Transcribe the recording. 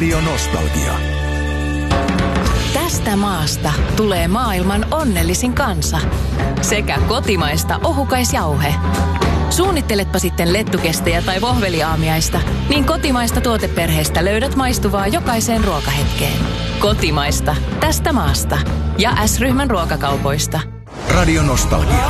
Radio Nostalgia. Tästä maasta tulee maailman onnellisin kansa. Sekä kotimaista ohukaisjauhe. Suunnitteletpa sitten lettukestejä tai vohveliaamiaista, niin kotimaista tuoteperheestä löydät maistuvaa jokaiseen ruokahetkeen. Kotimaista, tästä maasta. Ja S-ryhmän ruokakaupoista. Radio Nostalgia.